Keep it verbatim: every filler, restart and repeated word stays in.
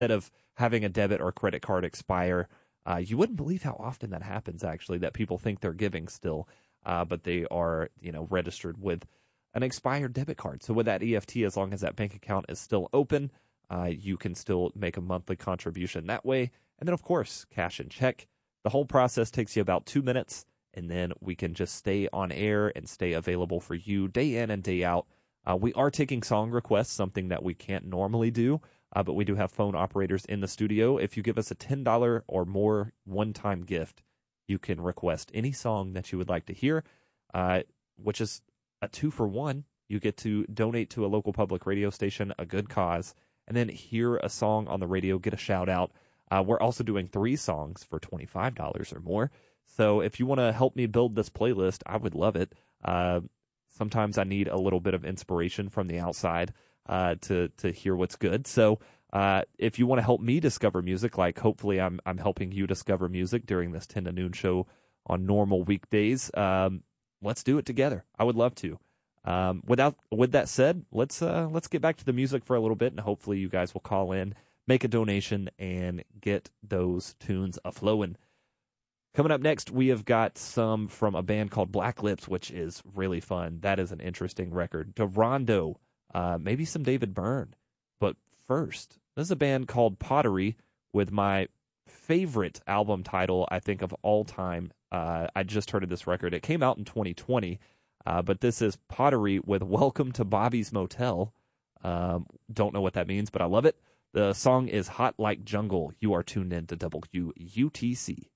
instead of having a debit or credit card expire. Uh, you wouldn't believe how often that happens, actually, that people think they're giving still, uh, but they are, you know, registered with an expired debit card. So with that E F T, as long as that bank account is still open, uh, you can still make a monthly contribution that way. And then, of course, cash and check. The whole process takes you about two minutes, and then we can just stay on air and stay available for you day in and day out. Uh, we are taking song requests, something that we can't normally do, uh, but we do have phone operators in the studio. If you give us a ten dollars or more one-time gift, you can request any song that you would like to hear, uh, which is a two-for-one. You get to donate to a local public radio station, a good cause, and then hear a song on the radio, get a shout-out. Uh, we're also doing three songs for twenty-five dollars or more. So if you want to help me build this playlist, I would love it. Uh, sometimes I need a little bit of inspiration from the outside uh, to to hear what's good. So uh, if you want to help me discover music, like hopefully I'm I'm helping you discover music during this ten to noon show on normal weekdays, um, let's do it together. I would love to. Um, without with that said, let's uh, let's get back to the music for a little bit, and hopefully you guys will call in, make a donation, and get those tunes a-flowing. Coming up next, we have got some from a band called Black Lips, which is really fun. That is an interesting record. Derondo, uh, maybe some David Byrne. But first, this is a band called Pottery with my favorite album title, I think, of all time. Uh, I just heard of this record. It came out in twenty twenty, uh, but this is Pottery with Welcome to Bobby's Motel. Um, don't know what that means, but I love it. The song is Hot Like Jungle. You are tuned in to W U T C.